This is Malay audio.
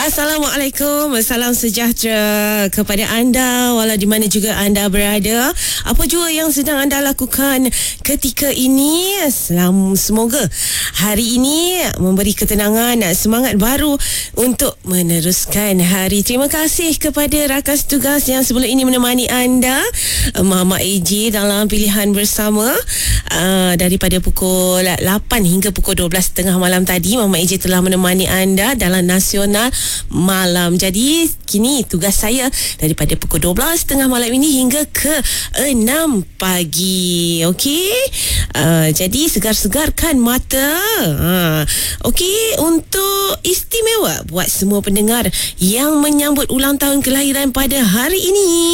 Assalamualaikum, salam sejahtera kepada anda walau di mana juga anda berada. Apa jua yang sedang anda lakukan ketika ini, semoga hari ini memberi ketenangan, semangat baru untuk meneruskan hari. Terima kasih kepada rakan tugas yang sebelum ini menemani anda, Muhammad AJ dalam pilihan bersama daripada pukul 8 hingga pukul 12.30 malam tadi. Muhammad AJ telah menemani anda dalam Nasional Malam. Jadi kini tugas saya daripada pukul 12.30 malam ini hingga ke 6 pagi. Okey, jadi segar-segarkan mata. Okey, untuk istimewa buat semua pendengar yang menyambut ulang tahun kelahiran pada hari ini.